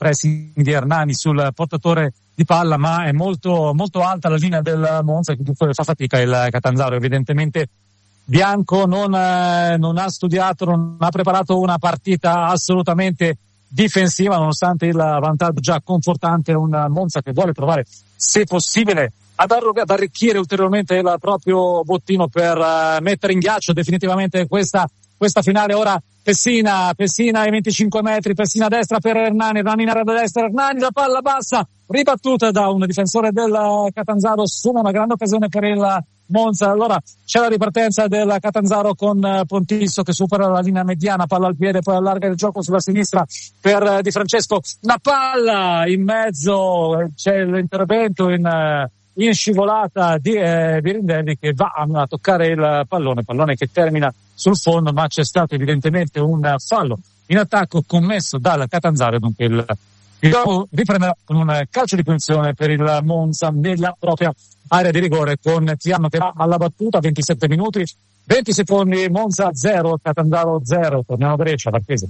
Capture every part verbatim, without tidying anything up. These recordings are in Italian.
pressing di Hernani sul portatore di palla, ma è molto molto alta la linea del Monza, che fa fatica il Catanzaro. Evidentemente Bianco non, eh, non ha studiato, non ha preparato una partita assolutamente difensiva, nonostante il vantaggio già confortante. Un Monza che vuole provare, se possibile, ad arricchire ulteriormente il proprio bottino per uh, mettere in ghiaccio definitivamente questa questa finale. Ora Pessina, Pessina ai venticinque metri, Pessina a destra per Hernani, Hernani in area da destra, Hernani, la palla bassa, ribattuta da un difensore del Catanzaro, su una grande occasione per il Monza. Allora c'è la ripartenza del Catanzaro con Pontisso che supera la linea mediana, palla al piede, poi allarga il gioco sulla sinistra per Di Francesco, una palla in mezzo, c'è l'intervento in in scivolata di eh, Birindelli, che va a toccare il pallone, pallone che termina sul fondo, ma c'è stato evidentemente un fallo in attacco commesso dal Catanzaro. Dunque il gioco riprenderà con un calcio di punizione per il Monza nella propria area di rigore, con Tiano che va alla battuta, ventisette minuti, venti secondi, Monza zero, Catanzaro zero. Torniamo a Brescia, Marchese.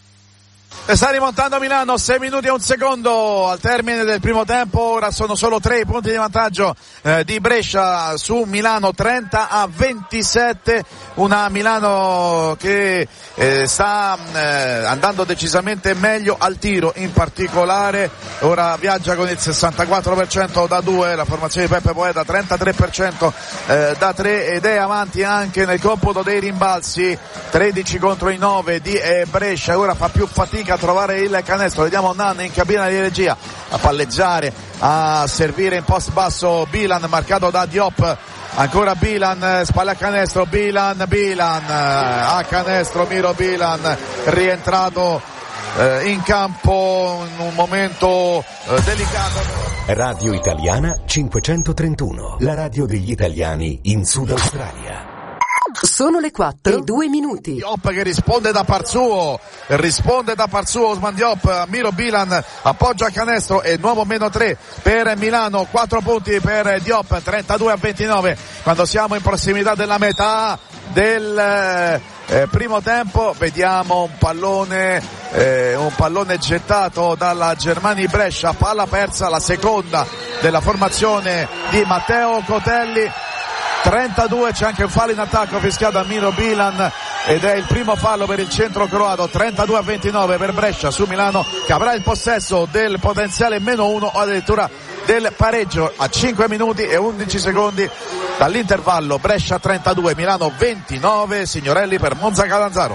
E sta rimontando Milano, sei minuti e un secondo al termine del primo tempo. Ora sono solo tre i punti di vantaggio eh, di Brescia su Milano, trenta a ventisette. Una Milano che eh, sta eh, andando decisamente meglio al tiro, in particolare ora viaggia con il sessantaquattro per cento da due, la formazione di Peppe Poeta trentatré per cento eh, da tre, ed è avanti anche nel computo dei rimbalzi, tredici contro i nove di eh, Brescia. Ora fa più fatica a trovare il canestro, vediamo Nanni in cabina di regia a palleggiare, a servire in post basso Bilan, marcato da Diop, ancora Bilan, spalle a canestro, Bilan, Bilan a canestro, Miro Bilan rientrato eh, in campo in un momento eh, delicato. Radio Italiana cinquecentotrentuno, la radio degli italiani in Sud Australia. Sono le quattro e due minuti. Diop che risponde da Parzuo, risponde da Parzuo, Osman Diop, Miro Bilan appoggia a canestro e nuovo meno tre per Milano, quattro punti per Diop, trentadue a ventinove quando siamo in prossimità della metà del eh, primo tempo. Vediamo un pallone eh, un pallone gettato dalla Germani Brescia, palla persa, la seconda della formazione di Matteo Cotelli. trentadue, c'è anche un fallo in attacco fischiato a Miro Bilan ed è il primo fallo per il centro croato. Trentadue a ventinove per Brescia su Milano, che avrà il possesso del potenziale meno uno o addirittura del pareggio a cinque minuti e undici secondi dall'intervallo. Brescia trentadue, Milano ventinove. Signorelli per Monza Catanzaro.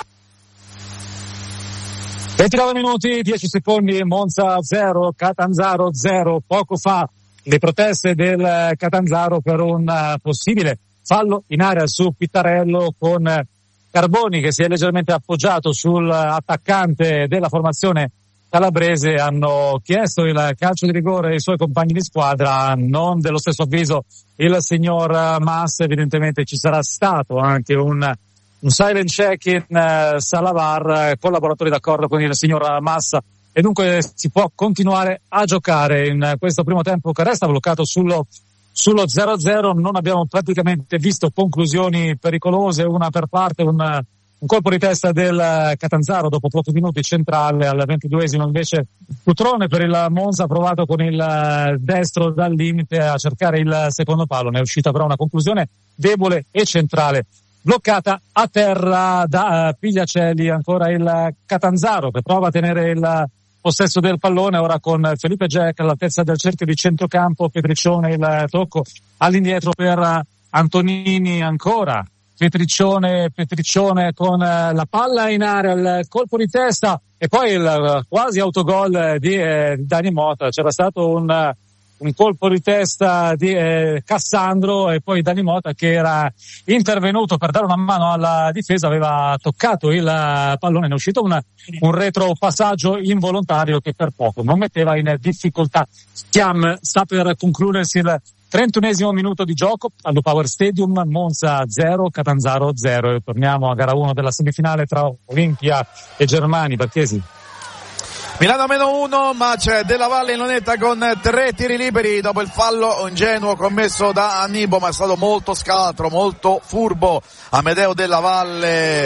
ventinove minuti, dieci secondi, Monza zero, Catanzaro zero. Poco fa le proteste del Catanzaro per un possibile fallo in area su Pittarello, con Carboni che si è leggermente appoggiato sull'attaccante della formazione calabrese. Hanno chiesto il calcio di rigore ai suoi compagni di squadra, non dello stesso avviso il signor Massa. Evidentemente ci sarà stato anche un, un silent check in uh, Salavar, collaboratori d'accordo con il signor Massa, e dunque si può continuare a giocare in questo primo tempo che resta bloccato sullo sullo zero a zero. Non abbiamo praticamente visto conclusioni pericolose, una per parte, un, un colpo di testa del Catanzaro dopo pochi minuti centrale. Al ventiduesimo invece Cutrone per il Monza, provato con il destro dal limite a cercare il secondo palo, ne è uscita però una conclusione debole e centrale, bloccata a terra da uh, Pigliacelli. Ancora il Catanzaro che prova a tenere il possesso del pallone, ora con Felipe Jack all'altezza del cerchio di centrocampo. Petriccione, il tocco all'indietro per Antonini, ancora Petriccione, Petriccione con la palla in area, il colpo di testa e poi il quasi autogol di eh, Dani Mota. C'era stato un un colpo di testa di eh, Cassandro e poi Dani Mota, che era intervenuto per dare una mano alla difesa, aveva toccato il pallone, ne è uscito una, un retropassaggio involontario che per poco non metteva in difficoltà. Stiam sta per concludersi il trentunesimo minuto di gioco allo Power Stadium, Monza zero, Catanzaro zero. E torniamo a gara uno della semifinale tra Olimpia e Germani. Barchesi. Milano meno uno, ma c'è Della Valle in lunetta con tre tiri liberi dopo il fallo ingenuo commesso da Annibo, ma è stato molto scaltro, molto furbo Amedeo Della Valle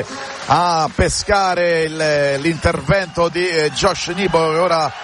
a pescare il, l'intervento di Josh Nebo, che ora